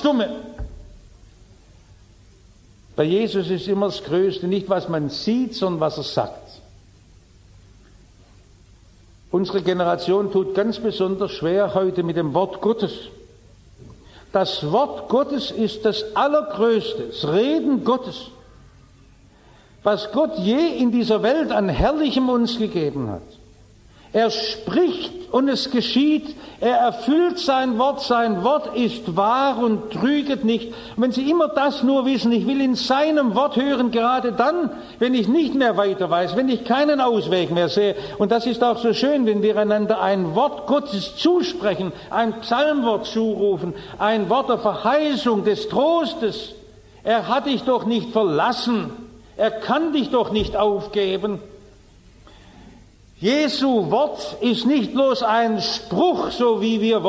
Stumme. Bei Jesus ist immer das Größte nicht, was man sieht, sondern was er sagt. Unsere Generation tut ganz besonders schwer heute mit dem Wort Gottes. Das Wort Gottes ist das Allergrößte, das Reden Gottes, was Gott je in dieser Welt an Herrlichem uns gegeben hat. Er spricht und es geschieht, er erfüllt sein Wort ist wahr und trüget nicht. Und wenn Sie immer das nur wissen, ich will in seinem Wort hören, gerade dann, wenn ich nicht mehr weiter weiß, wenn ich keinen Ausweg mehr sehe. Und das ist auch so schön, wenn wir einander ein Wort Gottes zusprechen, ein Psalmwort zurufen, ein Wort der Verheißung, des Trostes. Er hat dich doch nicht verlassen, er kann dich doch nicht aufgeben. Jesu Wort ist nicht bloß ein Spruch, so wie wir